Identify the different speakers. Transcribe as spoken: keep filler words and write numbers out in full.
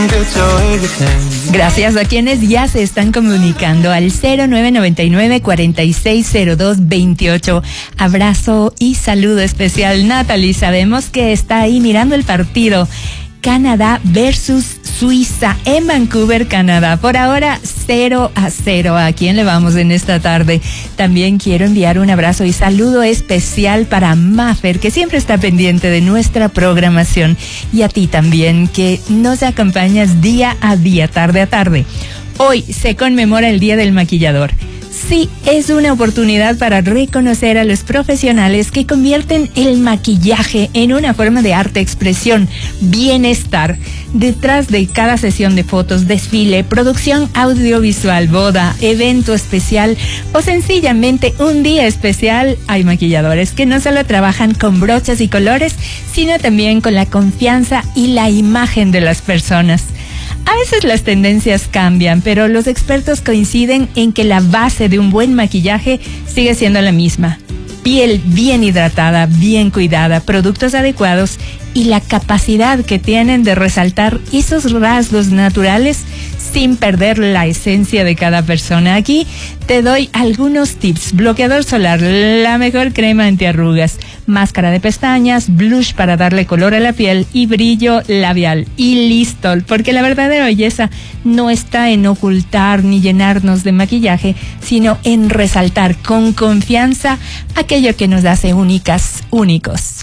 Speaker 1: Gracias a quienes ya se están comunicando al cero nueve nueve nueve, cuatro seis cero dos, dos ocho. Abrazo y saludo especial, Natalie. Sabemos que está ahí mirando el partido Canadá versus Suiza en Vancouver, Canadá. Por ahora, cero a cero. ¿A quién le vamos en esta tarde? También quiero enviar un abrazo y saludo especial para Mafer, que siempre está pendiente de nuestra programación. Y a ti también, que nos acompañas día a día, tarde a tarde. Hoy se conmemora el Día del Maquillador. Sí, es una oportunidad para reconocer a los profesionales que convierten el maquillaje en una forma de arte, expresión, bienestar. Detrás de cada sesión de fotos, desfile, producción audiovisual, boda, evento especial o sencillamente un día especial, hay maquilladores que no solo trabajan con brochas y colores, sino también con la confianza y la imagen de las personas. A veces las tendencias cambian, pero los expertos coinciden en que la base de un buen maquillaje sigue siendo la misma. Piel bien hidratada, bien cuidada, productos adecuados y la capacidad que tienen de resaltar esos rasgos naturales sin perder la esencia de cada persona. Aquí te doy algunos tips. Bloqueador solar, la mejor crema antiarrugas, máscara de pestañas, blush para darle color a la piel y brillo labial. Y listo, porque la verdadera belleza no está en ocultar ni llenarnos de maquillaje, sino en resaltar con confianza aquello que nos hace únicas, únicos.